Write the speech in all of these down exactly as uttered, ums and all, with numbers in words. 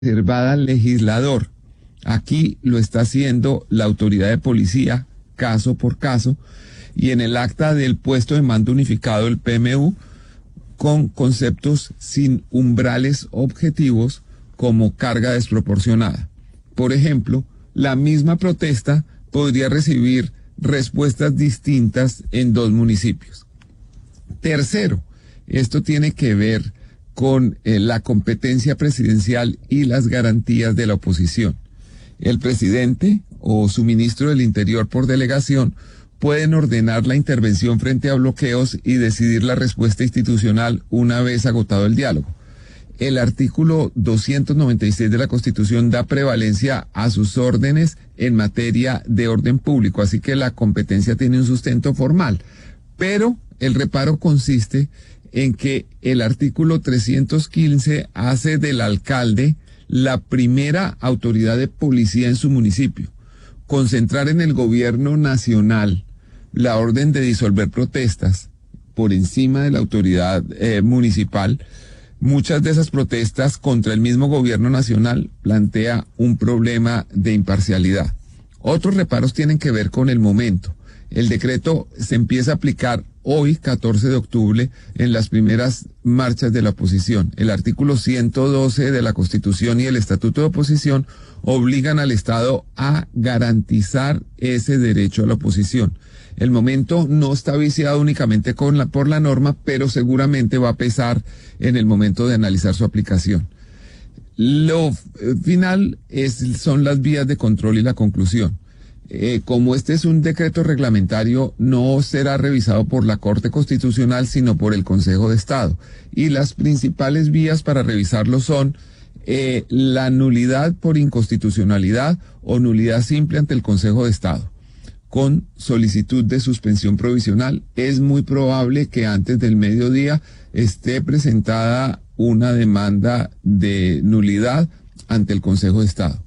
reservada al legislador. Aquí lo está haciendo la autoridad de policía, caso por caso, y en el acta del puesto de mando unificado, el P M U, con conceptos sin umbrales objetivos como carga desproporcionada. Por ejemplo, la misma protesta podría recibir respuestas distintas en dos municipios. Tercero, esto tiene que ver con eh, la competencia presidencial y las garantías de la oposición. El presidente o su ministro del Interior por delegación pueden ordenar la intervención frente a bloqueos y decidir la respuesta institucional una vez agotado el diálogo. El artículo doscientos noventa y seis de la Constitución da prevalencia a sus órdenes en materia de orden público, así que la competencia tiene un sustento formal, pero el reparo consiste en que el artículo trescientos quince hace del alcalde la primera autoridad de policía en su municipio. Concentrar en el gobierno nacional la orden de disolver protestas por encima de la autoridad eh, municipal, muchas de esas protestas contra el mismo gobierno nacional plantea un problema de imparcialidad. Otros reparos tienen que ver con el momento. El decreto se empieza a aplicar hoy, catorce de octubre, en las primeras marchas de la oposición. El artículo ciento doce de la Constitución y el Estatuto de Oposición obligan al Estado a garantizar ese derecho a la oposición. El momento no está viciado únicamente con la, por la norma, pero seguramente va a pesar en el momento de analizar su aplicación. Lo final es, son las vías de control y la conclusión. Eh, como este es un decreto reglamentario, no será revisado por la Corte Constitucional, sino por el Consejo de Estado. Y las principales vías para revisarlo son eh, la nulidad por inconstitucionalidad o nulidad simple ante el Consejo de Estado, con solicitud de suspensión provisional. Es muy probable que antes del mediodía esté presentada una demanda de nulidad ante el Consejo de Estado.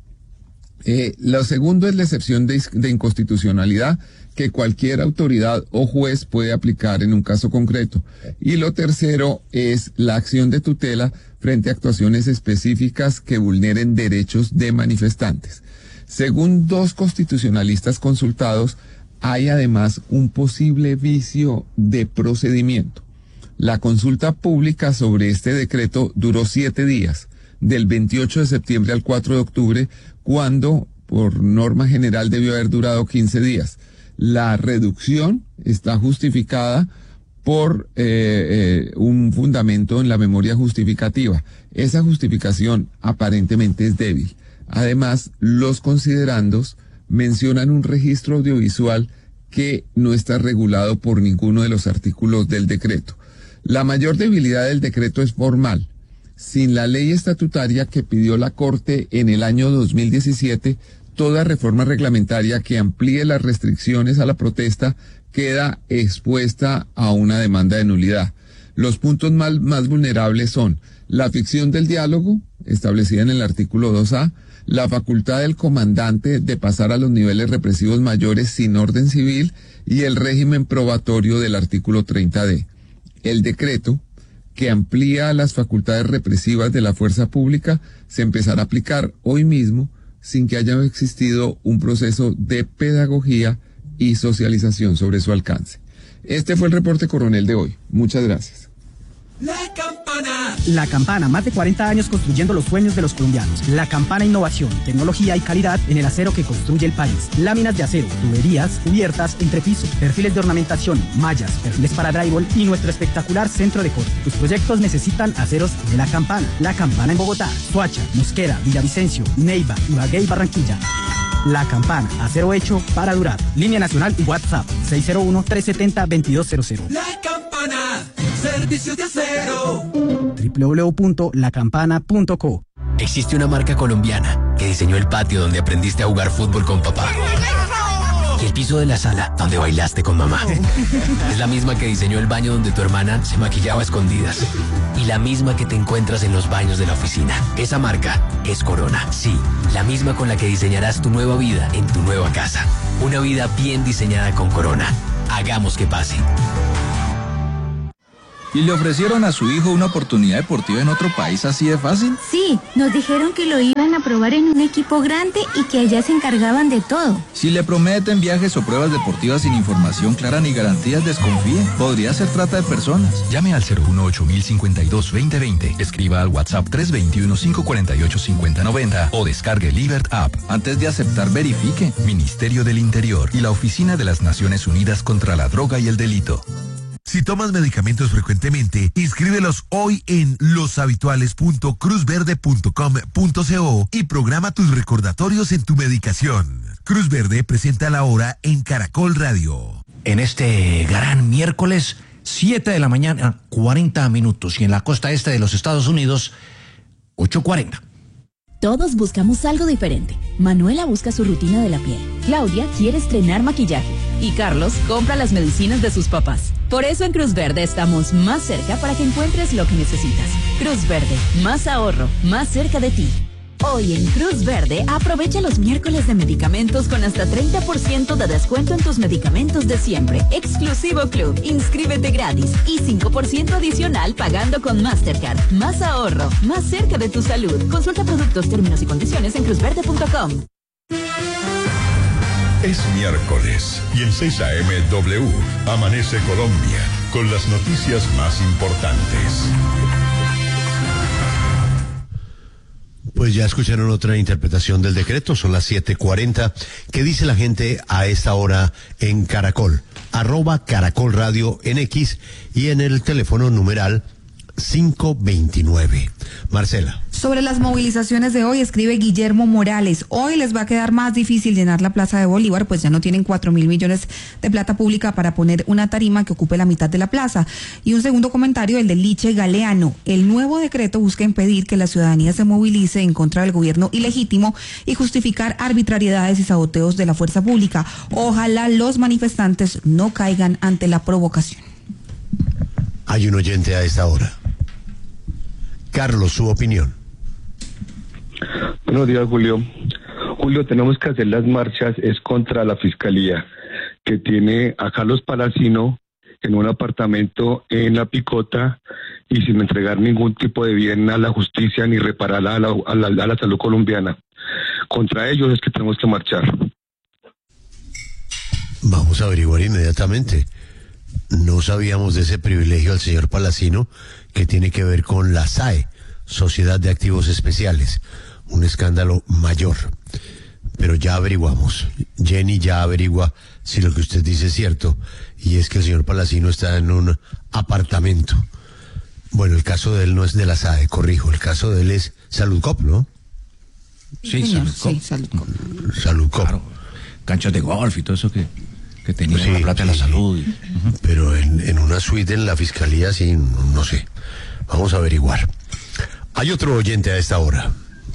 Eh, lo segundo es la excepción de, de inconstitucionalidad que cualquier autoridad o juez puede aplicar en un caso concreto. Y lo tercero es la acción de tutela frente a actuaciones específicas que vulneren derechos de manifestantes. Según dos constitucionalistas consultados, hay además un posible vicio de procedimiento. La consulta pública sobre este decreto duró siete días, del veintiocho de septiembre al cuatro de octubre, cuando por norma general debió haber durado quince días. La reducción está justificada por eh, eh, un fundamento en la memoria justificativa. Esa justificación aparentemente es débil. Además, los considerandos mencionan un registro audiovisual que no está regulado por ninguno de los artículos del decreto. La mayor debilidad del decreto es formal. Sin la ley estatutaria que pidió la Corte en el año dos mil diecisiete, toda reforma reglamentaria que amplíe las restricciones a la protesta queda expuesta a una demanda de nulidad. Los puntos más, más vulnerables son la ficción del diálogo, establecida en el artículo dos A, la facultad del comandante de pasar a los niveles represivos mayores sin orden civil y el régimen probatorio del artículo treinta D. El decreto, que amplía las facultades represivas de la fuerza pública, se empezará a aplicar hoy mismo sin que haya existido un proceso de pedagogía y socialización sobre su alcance. Este fue el reporte coronel de hoy. Muchas gracias. La Campana. La Campana, más de cuarenta años construyendo los sueños de los colombianos. La Campana, innovación, tecnología y calidad en el acero que construye el país. Láminas de acero, tuberías, cubiertas, entrepiso, perfiles de ornamentación, mallas, perfiles para drywall y nuestro espectacular centro de corte. Tus proyectos necesitan aceros de La Campana. La Campana en Bogotá, Soacha, Mosquera, Villavicencio, Neiva, Ibagué y Barranquilla. La Campana, acero hecho para durar. Línea nacional y WhatsApp seis cero uno, tres siete cero, dos dos cero cero. La Campana, servicios de acero. doble u doble u doble u punto la campana punto co. Existe una marca colombiana que diseñó el patio donde aprendiste a jugar fútbol con papá. Y el piso de la sala donde bailaste con mamá. Es la misma que diseñó el baño donde tu hermana se maquillaba a escondidas. Y la misma que te encuentras en los baños de la oficina. Esa marca es Corona. Sí, la misma con la que diseñarás tu nueva vida en tu nueva casa. Una vida bien diseñada con Corona. Hagamos que pase. ¿Y le ofrecieron a su hijo una oportunidad deportiva en otro país así de fácil? Sí, nos dijeron que lo iban a probar en un equipo grande y que allá se encargaban de todo. Si le prometen viajes o pruebas deportivas sin información clara ni garantías, desconfíe. Podría ser trata de personas. Llame al cero uno ocho mil cincuenta y dos veinte veinte. Escriba al WhatsApp tres dos uno, cinco cuatro ocho, cinco cero nueve cero o descargue Libert App. Antes de aceptar, verifique. Ministerio del Interior y la Oficina de las Naciones Unidas contra la Droga y el Delito. Si tomas medicamentos frecuentemente, inscríbelos hoy en loshabituales punto cruz verde punto com punto co y programa tus recordatorios en tu medicación. Cruz Verde presenta la hora en Caracol Radio. En este gran miércoles, siete de la mañana, cuarenta minutos, y en la costa este de los Estados Unidos, ocho cuarenta. Todos buscamos algo diferente. Manuela busca su rutina de la piel. Claudia quiere estrenar maquillaje. Y Carlos compra las medicinas de sus papás. Por eso en Cruz Verde estamos más cerca para que encuentres lo que necesitas. Cruz Verde, más ahorro, más cerca de ti. Hoy en Cruz Verde, aprovecha los miércoles de medicamentos con hasta treinta por ciento de descuento en tus medicamentos de siempre. Exclusivo Club, inscríbete gratis y cinco por ciento adicional pagando con Mastercard. Más ahorro, más cerca de tu salud. Consulta productos, términos y condiciones en cruz verde punto com. Es miércoles y en seis A M W amanece Colombia con las noticias más importantes. Pues ya escucharon otra interpretación del decreto, son las siete cuarenta. ¿Qué dice la gente a esta hora en Caracol? Arroba Caracol Radio en X y en el teléfono numeral cinco veintinueve. Marcela. Sobre las movilizaciones de hoy, escribe Guillermo Morales. Hoy les va a quedar más difícil llenar la Plaza de Bolívar, pues ya no tienen cuatro mil millones de plata pública para poner una tarima que ocupe la mitad de la plaza. Y un segundo comentario, el de Liche Galeano. El nuevo decreto busca impedir que la ciudadanía se movilice en contra del gobierno ilegítimo y justificar arbitrariedades y saboteos de la fuerza pública. Ojalá los manifestantes no caigan ante la provocación. Hay un oyente a esta hora. Carlos, su opinión. Buenos días, Julio. Julio, tenemos que hacer las marchas, es contra la fiscalía, que tiene a Carlos Palacino en un apartamento en La Picota y sin entregar ningún tipo de bien a la justicia ni reparar a la, a la, a la salud colombiana. Contra ellos es que tenemos que marchar. Vamos a averiguar inmediatamente. No sabíamos de ese privilegio al señor Palacino, que tiene que ver con la S A E, Sociedad de Activos Especiales, un escándalo mayor. Pero ya averiguamos. Jenny ya averigua si lo que usted dice es cierto, y es que el señor Palacino está en un apartamento. Bueno, el caso de él no es de la S A E, corrijo, el caso de él es Saludcop, ¿no? Sí, Saludcop. Sí, Saludcop. Saludcop. Claro, canchas de golf y todo eso que... que tenía sí, la plata sí, de la salud. Sí. Uh-huh. Pero en, en una suite en la fiscalía, sí, no, no sé. Vamos a averiguar. Hay otro oyente a esta hora.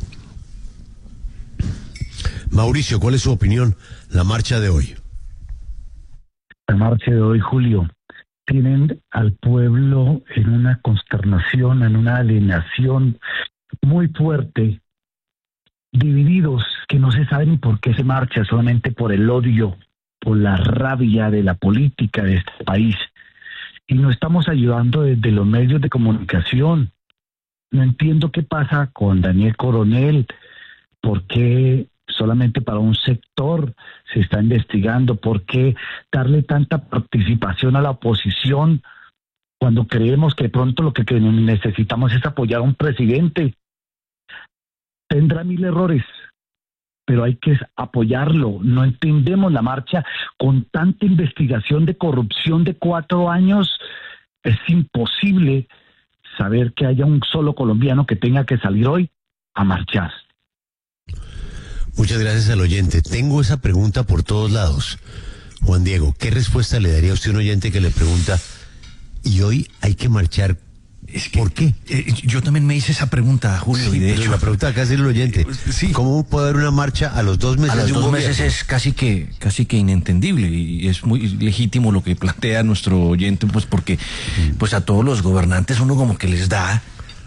Mauricio, ¿cuál es su opinión? La marcha de hoy. La marcha de hoy, Julio, tienen al pueblo en una consternación, en una alienación muy fuerte, divididos, que no se sabe ni por qué se marcha, solamente por el odio, por la rabia de la política de este país. Y no estamos ayudando desde los medios de comunicación. No entiendo qué pasa con Daniel Coronel, por qué solamente para un sector se está investigando, por qué darle tanta participación a la oposición cuando creemos que pronto lo que necesitamos es apoyar a un presidente. Tendrá mil errores, pero hay que apoyarlo. No entendemos la marcha con tanta investigación de corrupción de cuatro años. Es imposible saber que haya un solo colombiano que tenga que salir hoy a marchar. Muchas gracias al oyente. Tengo esa pregunta por todos lados. Juan Diego, ¿qué respuesta le daría a usted a un oyente que le pregunta, y hoy hay que marchar? Es que, ¿por qué? Eh, yo también me hice esa pregunta, Julio, sí, y de hecho... la pregunta acá es el oyente. Sí. ¿Cómo puede haber una marcha a los dos meses a los de un dos gobierno? meses es casi que, casi que inentendible, y es muy legítimo lo que plantea nuestro oyente, pues porque pues a todos los gobernantes uno como que les da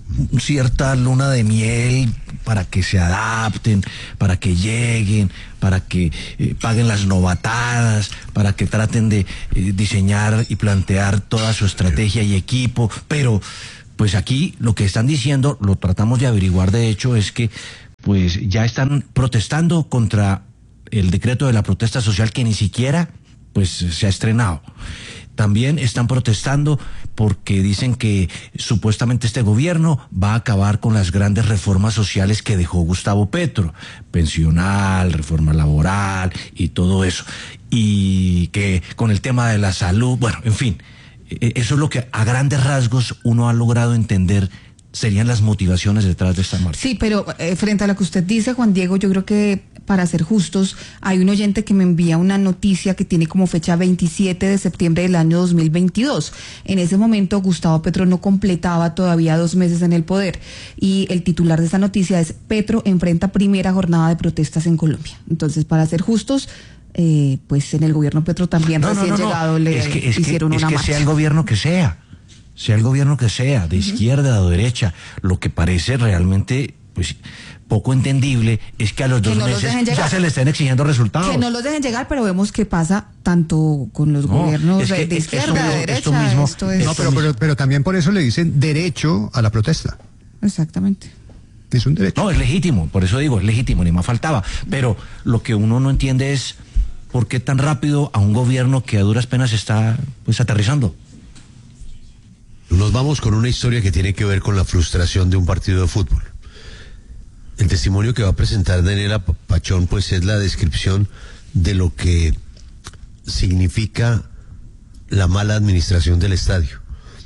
cierta luna de miel para que se adapten, para que lleguen, para que eh, paguen las novatadas, para que traten de eh, diseñar y plantear toda su estrategia y equipo, pero pues aquí lo que están diciendo, lo tratamos de averiguar de hecho, es que pues ya están protestando contra el decreto de la protesta social que ni siquiera pues se ha estrenado. También están protestando porque dicen que supuestamente este gobierno va a acabar con las grandes reformas sociales que dejó Gustavo Petro, pensional, reforma laboral y todo eso. Y que con el tema de la salud, bueno, en fin, eso es lo que a grandes rasgos uno ha logrado entender serían las motivaciones detrás de esta marcha. Sí, pero eh, frente a lo que usted dice, Juan Diego, yo creo que para ser justos, hay un oyente que me envía una noticia que tiene como fecha veintisiete de septiembre del año dos mil veintidós. En ese momento, Gustavo Petro no completaba todavía dos meses en el poder. Y el titular de esa noticia es: Petro enfrenta primera jornada de protestas en Colombia. Entonces, para ser justos, eh, pues en el gobierno Petro también no, recién no, no, no. llegado le es que, es hicieron que, una es que marcha. sea el gobierno que sea, sea el gobierno que sea, de uh-huh. izquierda o derecha, lo que parece realmente, pues, poco entendible es que a los que dos no meses ya se le estén exigiendo resultados. Que no los dejen llegar, pero vemos que pasa tanto con los no, gobiernos es que, de izquierda, esto, de derecha. Esto mismo, esto es... No, pero, pero, pero también por eso le dicen derecho a la protesta. Exactamente. Es un derecho. No, es legítimo, por eso digo, es legítimo, ni más faltaba. Pero lo que uno no entiende es por qué tan rápido a un gobierno que a duras penas está pues aterrizando. Nos vamos con una historia que tiene que ver con la frustración de un partido de fútbol. El testimonio que va a presentar Daniela Pachón pues es la descripción de lo que significa la mala administración del estadio.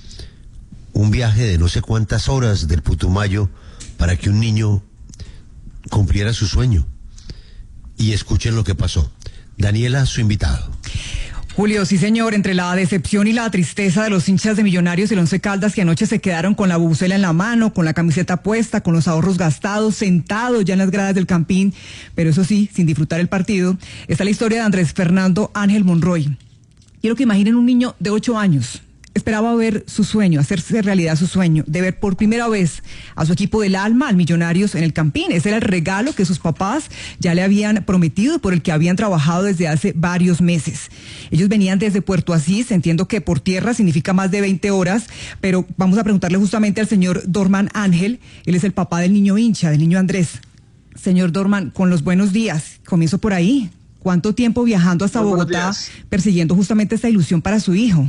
Un viaje de no sé cuántas horas del Putumayo para que un niño cumpliera su sueño. Y escuchen lo que pasó. Daniela, su invitado. Julio, sí señor, entre la decepción y la tristeza de los hinchas de Millonarios y el Once Caldas, que anoche se quedaron con la bubucela en la mano, con la camiseta puesta, con los ahorros gastados, sentados ya en las gradas del Campín, pero eso sí, sin disfrutar el partido, está la historia de Andrés Fernando Ángel Monroy. Quiero que imaginen un niño de ocho años. Esperaba ver su sueño, hacerse realidad su sueño, de ver por primera vez a su equipo del alma, al Millonarios, en el Campín. Ese era el regalo que sus papás ya le habían prometido, por el que habían trabajado desde hace varios meses. Ellos venían desde Puerto Asís, entiendo que por tierra significa más de veinte horas, pero vamos a preguntarle justamente al señor Dorman Ángel. Él es el papá del niño hincha, del niño Andrés. Señor Dorman, con los buenos días, comienzo por ahí. ¿Cuánto tiempo viajando hasta Muy Bogotá persiguiendo justamente esta ilusión para su hijo?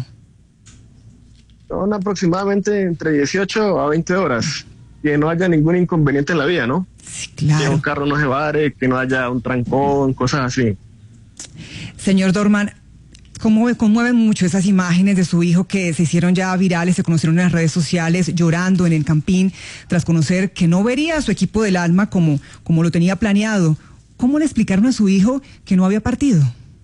Son aproximadamente entre dieciocho a veinte horas. Que no haya ningún inconveniente en la vía, ¿no? Sí, claro. Que un carro no se vare, que no haya un trancón, cosas así. Señor Dorman, ¿cómo conmueven mucho esas imágenes de su hijo que se hicieron ya virales, se conocieron en las redes sociales, llorando en el Campín, tras conocer que no vería a su equipo del alma como, como lo tenía planeado? ¿Cómo le explicaron a su hijo que no había partido?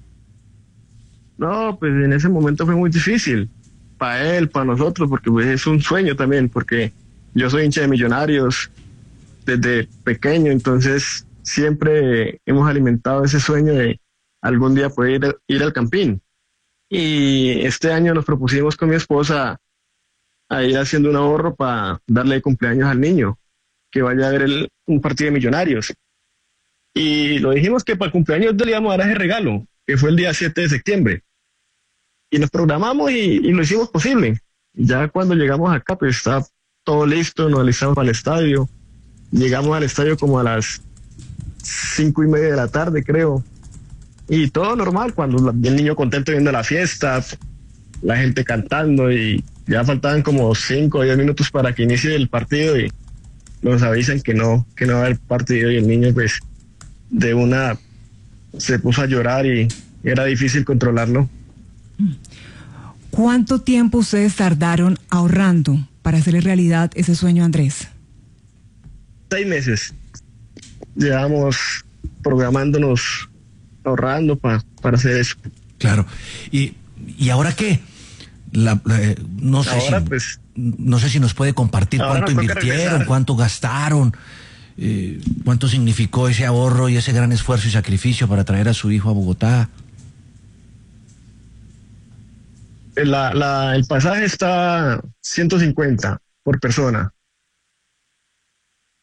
No, pues en ese momento fue muy difícil. Para él, para nosotros, porque pues es un sueño también, porque yo soy hincha de Millonarios desde pequeño, entonces siempre hemos alimentado ese sueño de algún día poder ir, ir al Campín. Y este año nos propusimos con mi esposa a ir haciendo un ahorro para darle cumpleaños al niño, que vaya a ver el, un partido de Millonarios. Y lo dijimos que para el cumpleaños le íbamos a dar ese regalo, que fue el día siete de septiembre. Y nos programamos y, y lo hicimos posible. Ya cuando llegamos acá, pues está todo listo, nos alistamos para el estadio. Llegamos al estadio como a las cinco y media de la tarde, creo. Y todo normal, cuando el niño contento viendo la fiesta, la gente cantando, y ya faltaban como cinco o diez minutos para que inicie el partido y nos avisan que no, que no va a haber partido, y el niño pues de una se puso a llorar y era difícil controlarlo. ¿Cuánto tiempo ustedes tardaron ahorrando para hacerle realidad ese sueño a Andrés? Seis meses. Llevamos programándonos, ahorrando pa, para hacer eso. Claro. ¿Y, y ahora qué? La, la, no sé ahora, si, pues, no sé si nos puede compartir cuánto invirtieron, cuánto gastaron, eh, cuánto significó ese ahorro y ese gran esfuerzo y sacrificio para traer a su hijo a Bogotá. La, la, el pasaje está ciento cincuenta por persona.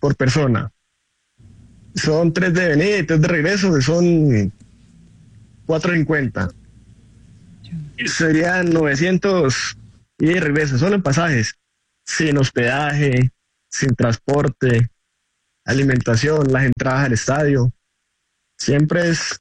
por persona. Son tres de venida y tres de regreso, que son cuatrocientos cincuenta. Serían novecientos y de regreso, solo en pasajes, sin hospedaje, sin transporte, alimentación, las entradas al estadio. Siempre es,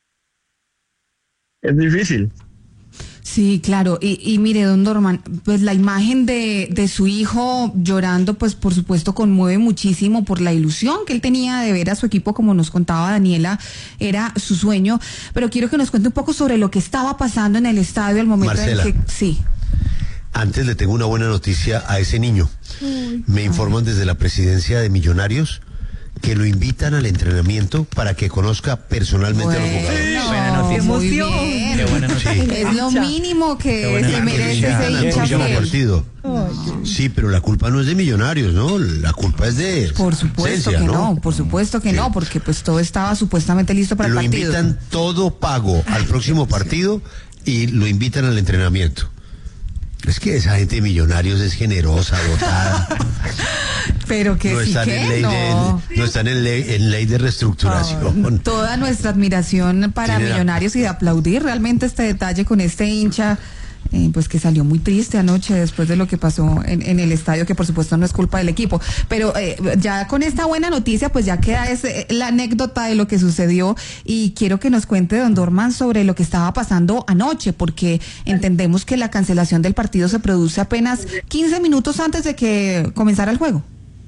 es difícil. Sí, claro. Y, y mire, don Dorman, pues la imagen de, de su hijo llorando, pues por supuesto conmueve muchísimo por la ilusión que él tenía de ver a su equipo, como nos contaba Daniela, era su sueño. Pero quiero que nos cuente un poco sobre lo que estaba pasando en el estadio al momento Marcela, en que... Sí. Antes le tengo una buena noticia a ese niño. Uy, Me informan desde la presidencia de Millonarios que lo invitan al entrenamiento para que conozca personalmente bueno, a los jugadores. no, buena noticia. Muy bien. Qué buena noticia. Sí. Es lo mínimo que se merece ese hincha fiel. Partido. Sí, pero la culpa no es de Millonarios, ¿no? La culpa es de Por supuesto Cencia, que ¿no? no, por supuesto que sí. no, porque pues todo estaba supuestamente listo para lo el partido. Lo invitan todo pago al próximo partido y lo invitan al entrenamiento. Es que esa gente de Millonarios es generosa, dotada. Pero que no sí están que en ley no. De, no están en ley, en ley de reestructuración. Oh, toda nuestra admiración para Tiene Millonarios la... y de aplaudir realmente este detalle con este hincha. Eh, pues que salió muy triste anoche después de lo que pasó en, en el estadio, que por supuesto no es culpa del equipo, pero eh, ya con esta buena noticia pues ya queda ese, la anécdota de lo que sucedió, y quiero que nos cuente don Dorman sobre lo que estaba pasando anoche, porque entendemos que la cancelación del partido se produce apenas quince minutos antes de que comenzara el juego.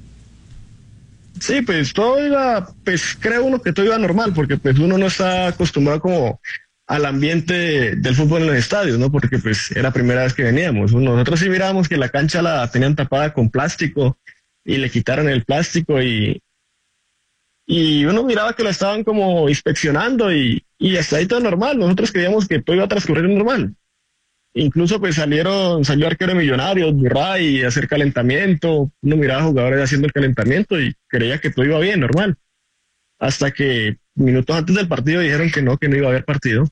Sí, pues todo iba, pues creo uno que todo iba normal, porque pues uno no está acostumbrado como al ambiente del fútbol en los estadios, ¿no? Porque pues era la primera vez que veníamos. Nosotros sí mirábamos que la cancha la tenían tapada con plástico y le quitaron el plástico y y uno miraba que la estaban como inspeccionando y, y hasta ahí todo normal. Nosotros creíamos que todo iba a transcurrir normal. Incluso pues salieron, salió arquero de Millonarios, Burray, a hacer calentamiento. Uno miraba a jugadores haciendo el calentamiento y creía que todo iba bien, normal. Hasta que minutos antes del partido dijeron que no, que no iba a haber partido.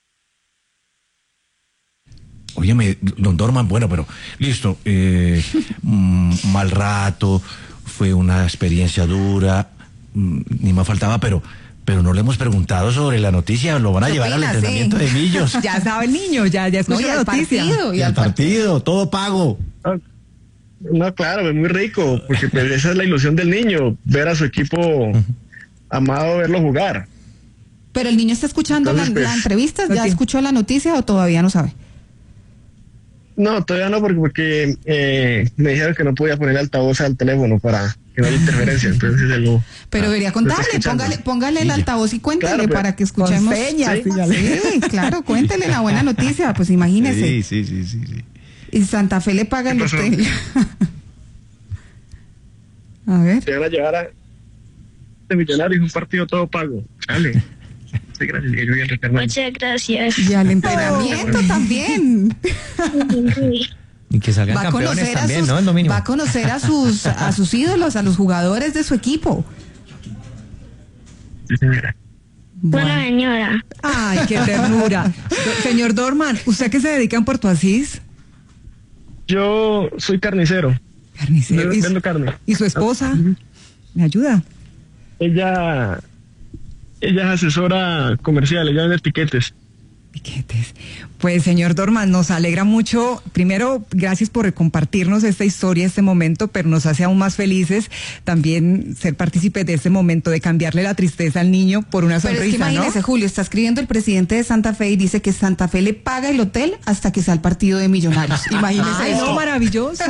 Óyeme, don Dorman, bueno, pero listo, eh, mm, mal rato, fue una experiencia dura, mm, ni más faltaba, pero pero no le hemos preguntado sobre la noticia, lo van a llevar al entrenamiento sí. de Millos. Ya sabe el niño, ya, ya escuchó no, la noticia. Partido, y, y al partido, partido, todo pago. No, no, claro, es muy rico, porque pues esa es la ilusión del niño, ver a su equipo amado, verlo jugar. Pero el niño está escuchando Entonces, la, pues, la entrevista, ¿ya okay. escuchó la noticia o todavía no sabe? No, todavía no, porque, porque eh, me dijeron que no podía poner altavoz al teléfono para que no haya interferencia. Entonces, algo, Pero debería ah, contarle, póngale, póngale sí, el altavoz y cuéntele claro, para que escuchemos. Señas, sí, sí, claro, cuéntele la buena noticia, pues imagínese. Sí, sí, sí, sí, sí. Y Santa Fe le paga el hotel. A ver. Se van a llevar a de Millonarios un partido todo pago. Dale. Muchas gracias. Y al entrenamiento oh. también. Y que salgan va campeones también, sus, ¿no? Es lo mínimo. Va a conocer a sus a sus ídolos, a los jugadores de su equipo. Sí, señora. Bueno. Buena señora. Ay, qué ternura. Señor Dorman, ¿usted a qué se dedica en Puerto Asís? Yo soy carnicero. Carnicero. Vendo, vendo carne. ¿Y su esposa? ¿Me ayuda? Ella... Ella es asesora comercial, ella vende piquetes. Piquetes. Pues, señor Dorman, nos alegra mucho. Primero, gracias por compartirnos esta historia, este momento, pero nos hace aún más felices también ser partícipes de este momento, de cambiarle la tristeza al niño por una sonrisa, pero es que imagínese, ¿no? Julio, está escribiendo el presidente de Santa Fe y dice que Santa Fe le paga el hotel hasta que sea el partido de Millonarios. Imagínese. Ay, no, maravilloso.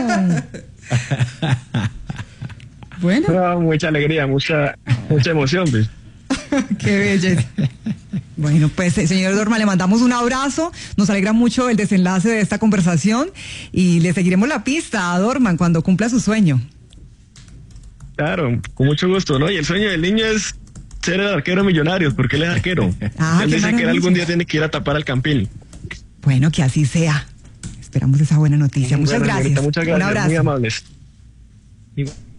Bueno. No, mucha alegría, mucha, mucha emoción, ¿ves? Qué belleza. Bueno, pues señor Dorman, le mandamos un abrazo, nos alegra mucho el desenlace de esta conversación y le seguiremos la pista a Dorman cuando cumpla su sueño. Claro, con mucho gusto, ¿no? Y el sueño del niño es ser el arquero Millonarios, porque él es arquero. Ah, él dice que él algún día tiene que ir a tapar al Campín. Bueno, que así sea. Esperamos esa buena noticia. Muchas bueno, gracias. Señorita, muchas gracias. Un abrazo. Muy amables.